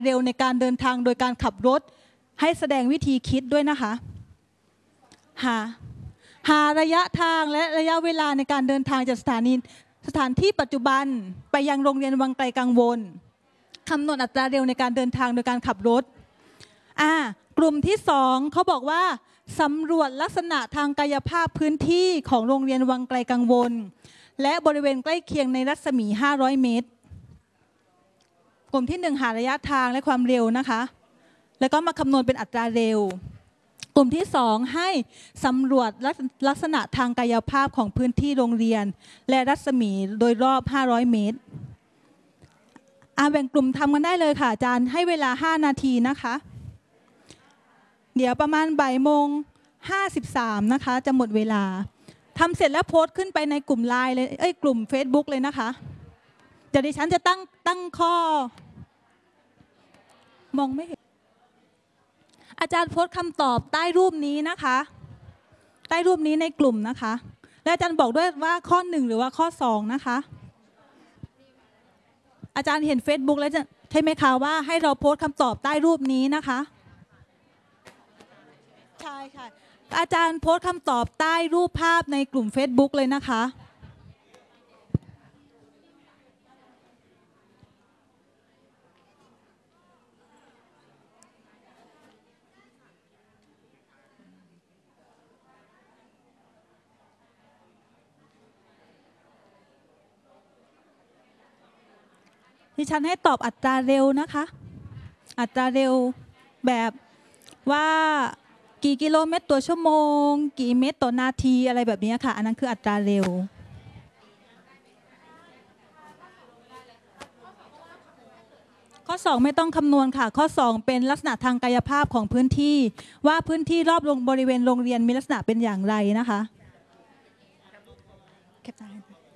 เร็วในการเดินทางโดยการขับรถให้แสดงวิธีคิดด้วยนะคะหาระยะทางและระยะเวลาในการเดินทางจากสถานที่ปัจจุบันไปยังโรงเรียนวังไกลกังวลคำนวณอัตราเร็วในการเดินทางโดยการขับรถกลุ่มที่2เขาบอกว่าสำรวจลักษณะทางกายภาพพื้นที่ของโรงเรียนวังไกลกังวลและบริเวณใกล้เคียงในรัศมี500 เมตรกลุ่มที่1หาระยะทางและความเร็วนะคะแล้วก็มาคำนวณเป็นอัตราเร็วกลุ่มที่2ให้สำรวจลักษณะทางกายภาพของพื้นที่โรงเรียนและรัศมีโดยรอบ500 เมตรแบ่งกลุ่มทำกันได้เลยค่ะอาจารย์ให้เวลา5 นาทีนะคะเดี๋ยวประมาณ13:53นะคะจะหมดเวลาทำเสร็จแล้วโพสต์ขึ้นไปในกลุ่มไลน์เลยกลุ่ม Facebook เลยนะคะเดี๋ยวดิฉันจะตั้งข้อมองไม่เห็นอาจารย์โพสต์คำตอบใต้รูปนี้นะคะใต้รูปนี้ในกลุ่มนะคะและอาจารย์บอกด้วยว่าข้อ1หรือว่าข้อ2นะคะอาจารย์เห็น Facebook แล้วใช่ไหมคะว่าให้เราโพสต์คำตอบใต้รูปนี้นะคะใช่ค่ะอาจารย์โพสต์คำตอบใต้รูปภาพในกลุ่ม Facebook เลยนะคะดิฉันให้ตอบอัตราเร็วนะคะอัตราเร็วแบบว่ากี่กิโลเมตรต่อชั่วโมงกี่เมตรต่อนาทีอะไรแบบนี้ค่ะอันนั้นคืออัตราเร็วข้อ2ไม่ต้องคำนวณค่ะข้อ2เป็นลักษณะทางกายภาพของพื้นที่ว่าพื้นที่รอบบริเวณโรงเรียนมีลักษณะเป็นอย่างไรนะคะ